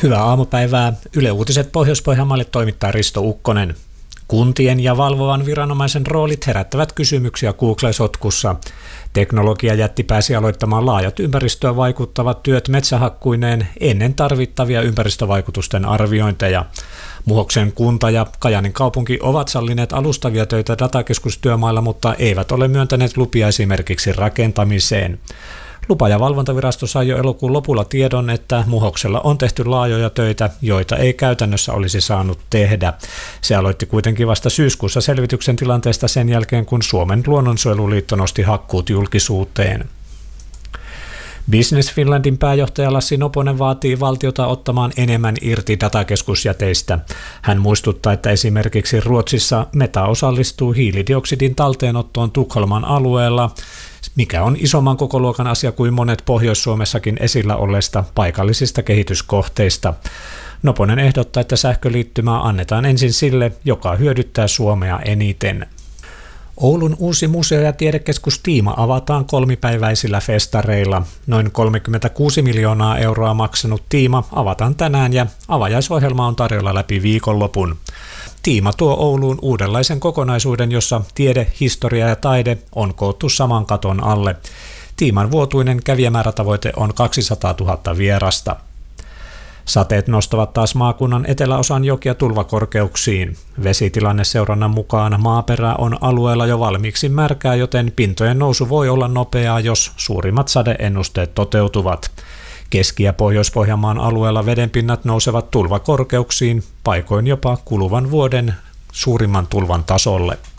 Hyvää aamupäivää. Yle Uutiset Pohjois-Pohjanmaalle toimittaa Risto Ukkonen. Kuntien ja valvovan viranomaisen roolit herättävät kysymyksiä Google-sotkussa. Teknologiajätti pääsi aloittamaan laajat ympäristöön vaikuttavat työt metsähakkuineen ennen tarvittavia ympäristövaikutusten arviointeja. Muhoksen kunta ja Kajaanin kaupunki ovat sallineet alustavia töitä datakeskustyömailla, mutta eivät ole myöntäneet lupia esimerkiksi rakentamiseen. Lupa- ja valvontavirasto sai jo elokuun lopulla tiedon, että Muhoksella on tehty laajoja töitä, joita ei käytännössä olisi saanut tehdä. Se aloitti kuitenkin vasta syyskuussa selvityksen tilanteesta sen jälkeen, kun Suomen luonnonsuojeluliitto nosti hakkuut julkisuuteen. Business Finlandin pääjohtaja Lassi Noponen vaatii valtiota ottamaan enemmän irti datakeskusjäteistä. Hän muistuttaa, että esimerkiksi Ruotsissa Meta osallistuu hiilidioksidin talteenottoon Tukholman alueella, mikä on isomman kokoluokan asia kuin monet Pohjois-Suomessakin esillä olleista paikallisista kehityskohteista. Noponen ehdottaa, että sähköliittymää annetaan ensin sille, joka hyödyttää Suomea eniten. Oulun uusi museo- ja tiedekeskus Tiima avataan 3-päiväisillä festareilla. Noin 36 miljoonaa euroa maksanut Tiima avataan tänään ja avajaisohjelma on tarjolla läpi viikonlopun. Tiima tuo Ouluun uudenlaisen kokonaisuuden, jossa tiede, historia ja taide on koottu saman katon alle. Tiiman vuotuinen kävijämäärätavoite on 200 000 vierasta. Sateet nostavat taas maakunnan eteläosan jokia tulvakorkeuksiin. Vesitilanneseurannan mukaan maaperä on alueella jo valmiiksi märkää, joten pintojen nousu voi olla nopeaa, jos suurimmat sadeennusteet toteutuvat. Keski- ja Pohjois-Pohjanmaan alueella vedenpinnat nousevat tulvakorkeuksiin, paikoin jopa kuluvan vuoden suurimman tulvan tasolle.